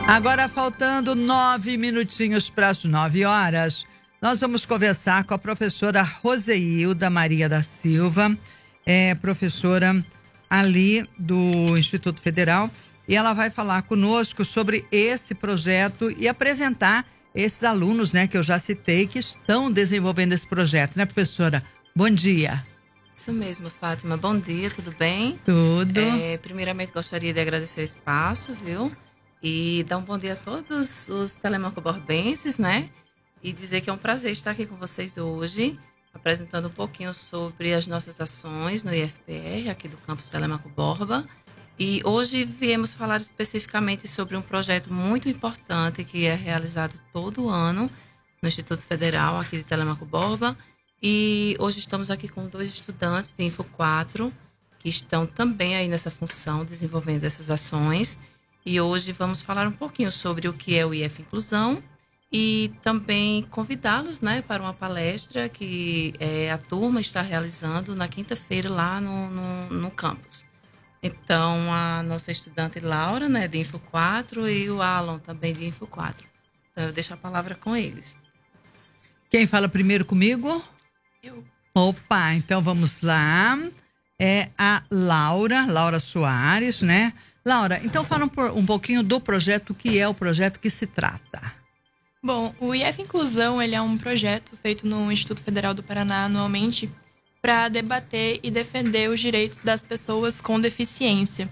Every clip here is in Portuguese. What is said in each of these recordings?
Agora, faltando 9 minutinhos para as 9 horas, nós vamos conversar com a professora Roseilda Maria da Silva, professora ali do Instituto Federal, e ela vai falar conosco sobre esse projeto e apresentar esses alunos, né, que eu já citei, que estão desenvolvendo esse projeto, né, professora? Bom dia. Isso mesmo, Fátima. Bom dia, tudo bem? Tudo. Primeiramente, gostaria de agradecer o espaço, viu? E dar um bom dia a todos os telemancoborbenses, né? E dizer que é um prazer estar aqui com vocês hoje, apresentando um pouquinho sobre as nossas ações no IFPR, aqui do campus Telemaco Borba. E hoje viemos falar especificamente sobre um projeto muito importante que é realizado todo ano no Instituto Federal, aqui de Telemaco Borba. E hoje estamos aqui com 2 estudantes de Info 4, que estão também aí nessa função, desenvolvendo essas ações. E hoje vamos falar um pouquinho sobre o que é o IF Inclusão e também convidá-los, né, para uma palestra que a turma está realizando na quinta-feira lá no campus. Então, a nossa estudante Laura, né, de Info 4, e o Alan também de Info 4. Então, eu deixo a palavra com eles. Quem fala primeiro comigo? Eu. Opa, então vamos lá. É a Laura Soares, né? Laura, então fala um pouquinho do projeto, que é o projeto que se trata. Bom, o IF Inclusão, ele é um projeto feito no Instituto Federal do Paraná anualmente para debater e defender os direitos das pessoas com deficiência.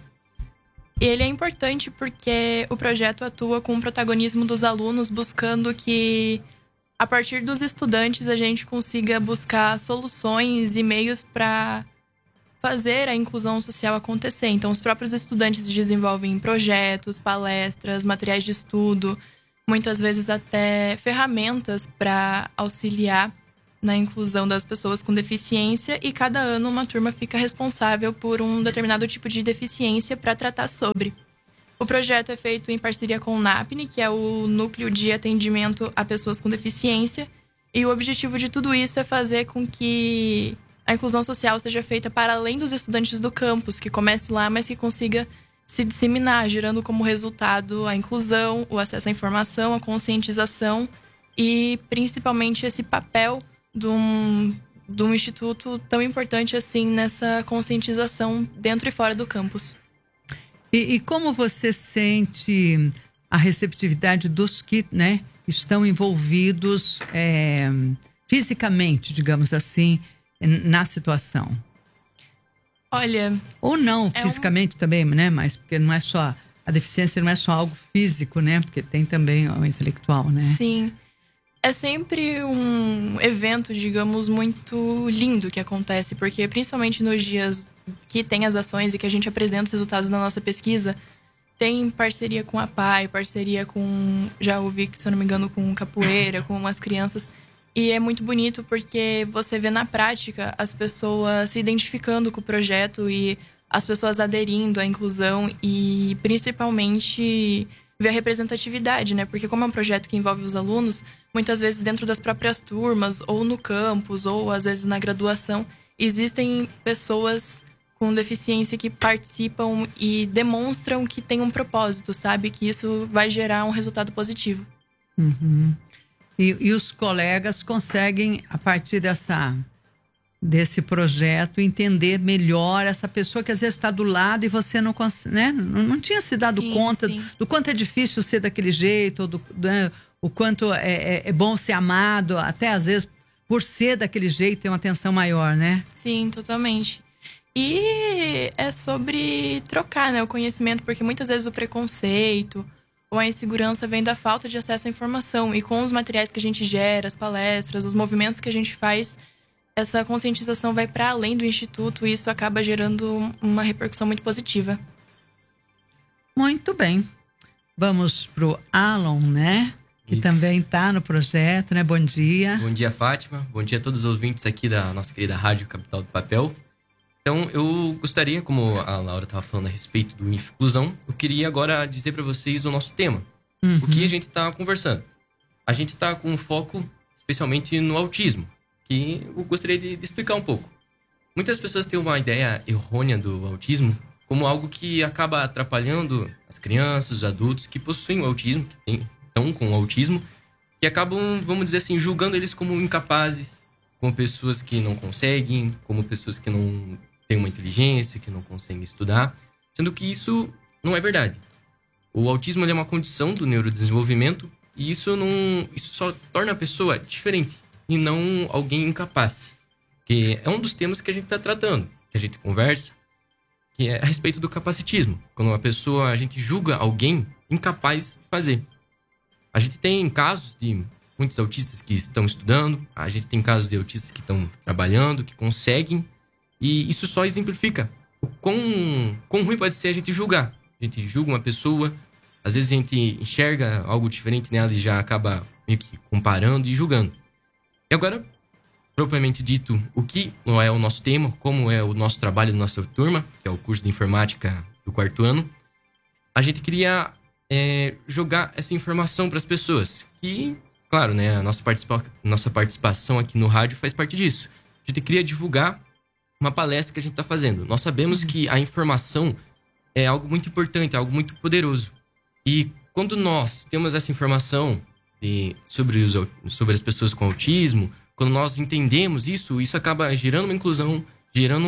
E ele é importante porque o projeto atua com o protagonismo dos alunos, buscando que, a partir dos estudantes, a gente consiga buscar soluções e meios para fazer a inclusão social acontecer. Então, os próprios estudantes desenvolvem projetos, palestras, materiais de estudo, muitas vezes até ferramentas para auxiliar na inclusão das pessoas com deficiência, e cada ano uma turma fica responsável por um determinado tipo de deficiência para tratar sobre. O projeto é feito em parceria com o NAPNE, que é o Núcleo de Atendimento a Pessoas com Deficiência, e o objetivo de tudo isso é fazer com que a inclusão social seja feita para além dos estudantes do campus, que comece lá, mas que consiga se disseminar, gerando como resultado a inclusão, o acesso à informação, a conscientização e principalmente esse papel de um instituto tão importante assim nessa conscientização dentro e fora do campus. E como você sente a receptividade dos que, né, estão envolvidos fisicamente, digamos assim, na situação? Olha... Ou não, fisicamente também, né? Mas porque não é só... A deficiência não é só algo físico, né? Porque tem também o intelectual, né? Sim. É sempre um evento, digamos, muito lindo que acontece. Porque principalmente nos dias que tem as ações e que a gente apresenta os resultados da nossa pesquisa, tem parceria com a PAI, parceria com... Já ouvi, se eu não me engano, com capoeira, com as crianças... E é muito bonito porque você vê na prática as pessoas se identificando com o projeto e as pessoas aderindo à inclusão e principalmente ver a representatividade, né? Porque como é um projeto que envolve os alunos, muitas vezes dentro das próprias turmas ou no campus ou às vezes na graduação, existem pessoas com deficiência que participam e demonstram que tem um propósito, sabe? Que isso vai gerar um resultado positivo. Uhum. E os colegas conseguem, a partir desse projeto, entender melhor essa pessoa que às vezes está do lado e você não consegue, né? Não tinha se dado conta do quanto é difícil ser daquele jeito, ou né? O quanto é bom ser amado, até às vezes por ser daquele jeito tem uma atenção maior, né? Sim, totalmente. E é sobre trocar, né, o conhecimento, porque muitas vezes o preconceito ou a insegurança vem da falta de acesso à informação. E com os materiais que a gente gera, as palestras, os movimentos que a gente faz, essa conscientização vai para além do instituto e isso acaba gerando uma repercussão muito positiva. Muito bem. Vamos pro Alan, né? Que Isso. Também está no projeto, né? Bom dia. Bom dia, Fátima. Bom dia a todos os ouvintes aqui da nossa querida Rádio Capital do Papel. Então, eu gostaria, como a Laura estava falando a respeito do IF Inclusão, eu queria agora dizer para vocês o nosso tema. O que a gente está conversando. A gente está com foco especialmente no autismo, que eu gostaria de explicar um pouco. Muitas pessoas têm uma ideia errônea do autismo como algo que acaba atrapalhando as crianças, os adultos que possuem o autismo, que estão com o autismo, que acabam, vamos dizer assim, julgando eles como incapazes, como pessoas que não conseguem, como pessoas que não têm uma inteligência, que não conseguem estudar, sendo que isso não é verdade. O autismo ele é uma condição do neurodesenvolvimento e isso só torna a pessoa diferente e não alguém incapaz. Que é um dos temas que a gente está tratando, que a gente conversa, que é a respeito do capacitismo. Quando a gente julga alguém incapaz de fazer. A gente tem casos de muitos autistas que estão estudando, a gente tem casos de autistas que estão trabalhando, que conseguem, e isso só exemplifica o quão ruim pode ser a gente julgar. A gente julga uma pessoa, às vezes a gente enxerga algo diferente nela e já acaba meio que comparando e julgando. E agora, propriamente dito, o que é o nosso tema, como é o nosso trabalho da nossa turma, que é o curso de informática do 4º ano, a gente queria jogar essa informação para as pessoas. Que, claro, né, a nossa participação aqui no rádio faz parte disso. A gente queria divulgar uma palestra que a gente está fazendo. Nós sabemos que a informação é algo muito importante, é algo muito poderoso. E quando nós temos essa informação sobre as pessoas com autismo, quando nós entendemos isso acaba gerando uma inclusão, gerando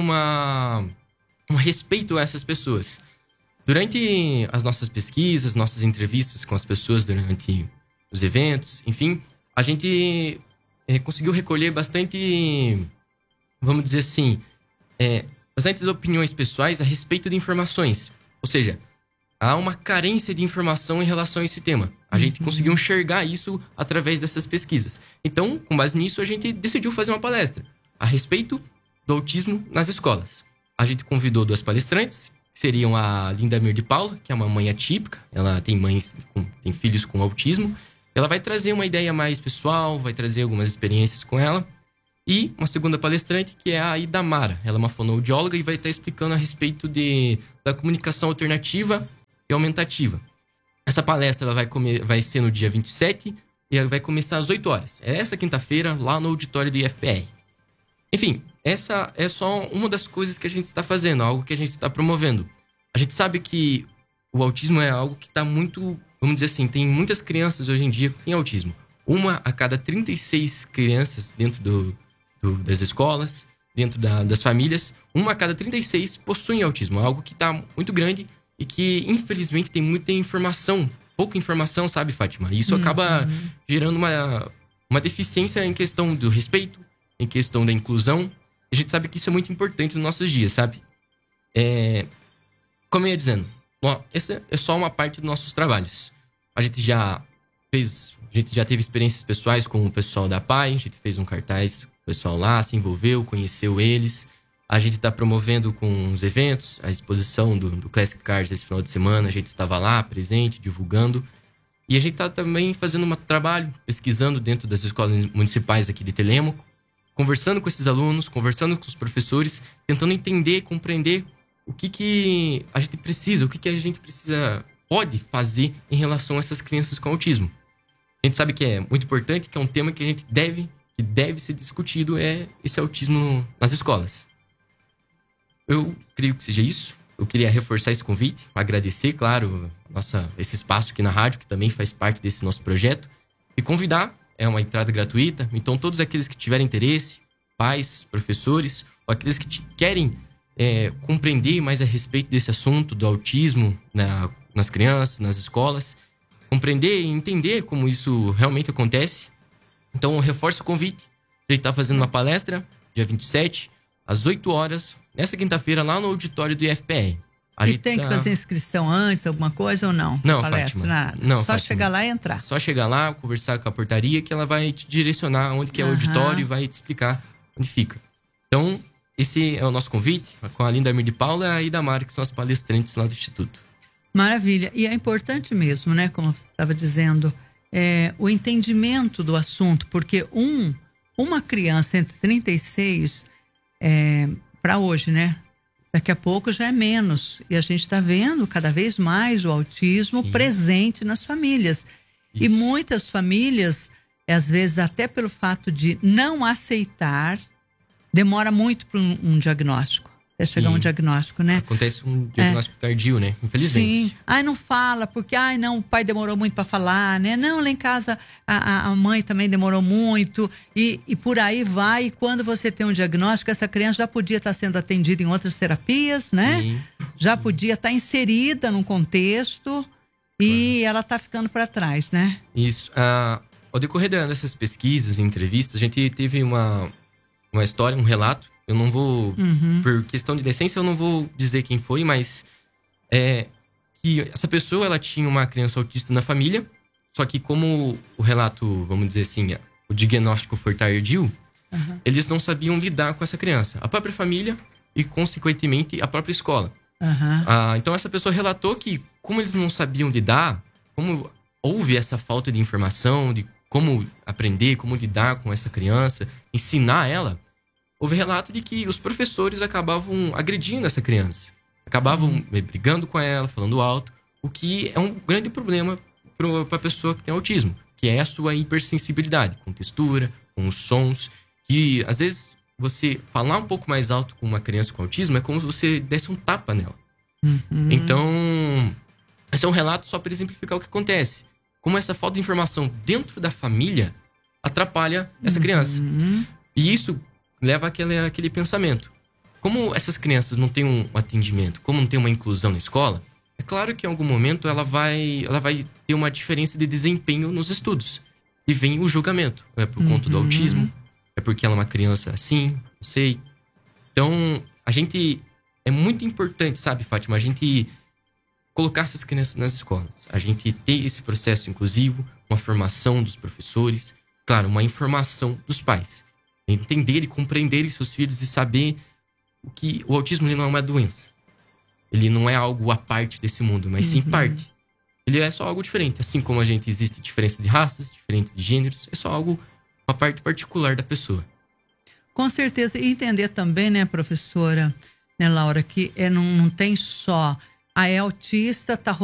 um respeito a essas pessoas. Durante as nossas pesquisas, nossas entrevistas com as pessoas durante os eventos, enfim, a gente conseguiu recolher bastante, vamos dizer assim, bastantes opiniões pessoais a respeito de informações. Ou seja, há uma carência de informação em relação a esse tema. A gente conseguiu enxergar isso através dessas pesquisas. Então, com base nisso, a gente decidiu fazer uma palestra a respeito do autismo nas escolas. A gente convidou 2 palestrantes, que seriam a Linda Mir de Paula, que é uma mãe atípica. Ela tem tem filhos com autismo. Ela vai trazer uma ideia mais pessoal, vai trazer algumas experiências com ela. E uma segunda palestrante, que é a Idamara. Ela é uma fonoaudióloga e vai estar explicando a respeito da comunicação alternativa e aumentativa. Essa palestra ela vai ser no dia 27 e vai começar às 8 horas. É essa quinta-feira, lá no auditório do IFPR. Enfim, essa é só uma das coisas que a gente está fazendo, algo que a gente está promovendo. A gente sabe que o autismo é algo que está muito, vamos dizer assim, tem muitas crianças hoje em dia que têm autismo. 1 a cada 36 crianças dentro das escolas, dentro das famílias, 1 a cada 36 possuem autismo. É algo que está muito grande e que, infelizmente, tem muita informação, pouca informação, sabe, Fátima? E isso acaba gerando uma deficiência em questão do respeito, em questão da inclusão. A gente sabe que isso é muito importante nos nossos dias, sabe? Como eu ia dizendo, essa é só uma parte dos nossos trabalhos. A gente já teve experiências pessoais com o pessoal da PAI, a gente fez um cartaz, o pessoal lá se envolveu, conheceu eles. A gente está promovendo com os eventos, a exposição do Classic Cars esse final de semana. A gente estava lá, presente, divulgando. E a gente está também fazendo um trabalho, pesquisando dentro das escolas municipais aqui de Telêmaco, conversando com esses alunos, conversando com os professores, tentando entender, compreender o que a gente precisa, pode fazer em relação a essas crianças com autismo. A gente sabe que é muito importante, que é um tema que a gente deve ser discutido, é esse autismo nas escolas. Eu creio que seja isso. Eu queria reforçar esse convite, agradecer, claro, esse espaço aqui na rádio, que também faz parte desse nosso projeto, e convidar, é uma entrada gratuita, então todos aqueles que tiverem interesse, pais, professores, ou aqueles que querem compreender mais a respeito desse assunto do autismo nas crianças, nas escolas, compreender e entender como isso realmente acontece. Então, eu reforço o convite. A gente está fazendo uma palestra, dia 27, às 8 horas, nessa quinta-feira, lá no auditório do IFPR. E tem que fazer inscrição antes, alguma coisa ou não? Não, palestra, Fátima. Nada. Não, só Fátima. chegar lá e entrar. Só chegar lá, conversar com a portaria, que ela vai te direcionar onde que é o auditório e vai te explicar onde fica. Então, esse é o nosso convite, com a Linda Mir de Paula e a Idamara, que são as palestrantes lá do Instituto. Maravilha. E é importante mesmo, né? Como você estava dizendo, o entendimento do assunto, porque uma criança entre 36 para hoje, né? Daqui a pouco já é menos. E a gente está vendo cada vez mais o autismo presente nas famílias. Isso. E muitas famílias, às vezes até pelo fato de não aceitar, demora muito para um diagnóstico. até chegar Sim. um diagnóstico, né? Acontece um diagnóstico tardio, né? Infelizmente. Sim. Ai, não fala, porque, ai, não, o pai demorou muito para falar, né? Não, lá em casa a mãe também demorou muito. E por aí vai. E quando você tem um diagnóstico, essa criança já podia estar sendo atendida em outras terapias, né? Sim. Já podia estar inserida num contexto e ela está ficando para trás, né? Isso. Ao decorrer dessas pesquisas e entrevistas, a gente teve uma história, um relato. Eu não vou, por questão de decência, eu não vou dizer quem foi, mas que essa pessoa, ela tinha uma criança autista na família, só que como o relato, vamos dizer assim, o diagnóstico foi tardio, eles não sabiam lidar com essa criança. A própria família e, consequentemente, a própria escola. Então, essa pessoa relatou que, como eles não sabiam lidar, como houve essa falta de informação, de como aprender, como lidar com essa criança, ensinar ela, houve relato de que os professores acabavam agredindo essa criança. Acabavam brigando com ela, falando alto, o que é um grande problema para a pessoa que tem autismo, que é a sua hipersensibilidade, com textura, com os sons, que às vezes você falar um pouco mais alto com uma criança com autismo é como se você desse um tapa nela. Então, esse é um relato só para exemplificar o que acontece. Como essa falta de informação dentro da família atrapalha essa criança. E isso leva àquele pensamento. Como essas crianças não têm um atendimento, como não tem uma inclusão na escola, é claro que em algum momento ela vai ter uma diferença de desempenho nos estudos. E vem o julgamento. É por conta do autismo, é porque ela é uma criança assim, não sei. Então, é muito importante, sabe, Fátima, a gente colocar essas crianças nas escolas. A gente ter esse processo inclusivo, uma formação dos professores, claro, uma informação dos pais. Entender e compreender seus filhos e saber que o autismo ele não é uma doença. Ele não é algo à parte desse mundo, mas sim parte. Ele é só algo diferente. Assim como existe diferença de raças, diferença de gêneros, é só uma parte particular da pessoa. Com certeza. E entender também, né, professora, né, Laura, que não tem só é autista, tá